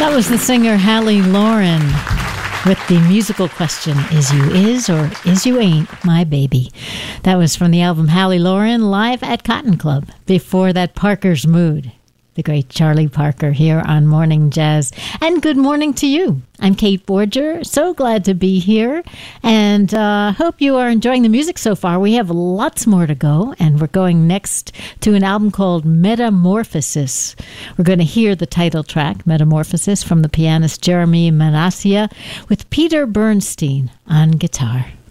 That was the singer Hallie Lauren with the musical question, Is You Is or Is You Ain't My Baby? That was from the album Hallie Lauren live at Cotton Club. Before that, Parker's Mood. The great Charlie Parker here on Morning Jazz. And good morning to you. I'm Kate Borger. So glad to be here. And hope you are enjoying the music so far. We have lots more to go. And we're going next to an album called Metamorphosis. We're going to hear the title track, Metamorphosis, from the pianist Jeremy Manasseh with Peter Bernstein on guitar.